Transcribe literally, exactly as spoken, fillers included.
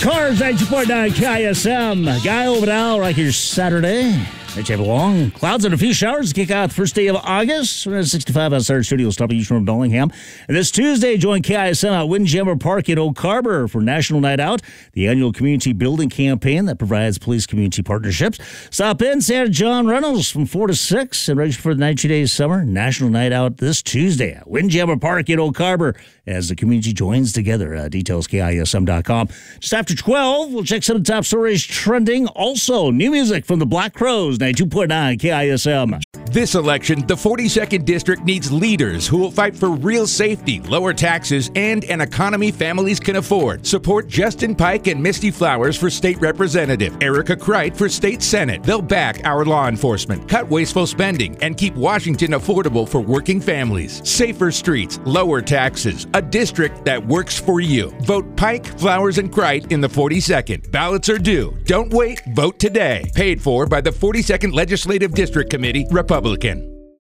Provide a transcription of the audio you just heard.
Cars, ninety-two point nine K I S M. Guy over now, right here Saturday. Night have long clouds and a few showers to kick out the first day of August. We're at sixty-five outside our studios, top of East from Bellingham. And this Tuesday, join K I S M at Windjammer Park in Oak Harbor for National Night Out, the annual community building campaign that provides police-community partnerships. Stop in, Santa John Reynolds from four to six and register for the ninety days summer National Night Out this Tuesday at Windjammer Park in Oak Harbor as the community joins together. Uh, details, K I S M dot com. Just after twelve, we'll check some of the top stories trending. Also, new music from the Black Crowes, ninety-two point nine K I S M. This election, the forty-second District needs leaders who will fight for real safety, lower taxes, and an economy families can afford. Support Justin Pike and Misty Flowers for State Representative, Erica Kreit for State Senate. They'll back our law enforcement, cut wasteful spending, and keep Washington affordable for working families. Safer streets, lower taxes, a district that works for you. Vote Pike, Flowers, and Kreit in the forty-second. Ballots are due. Don't wait. Vote today. Paid for by the forty-second Legislative District Committee, Republican.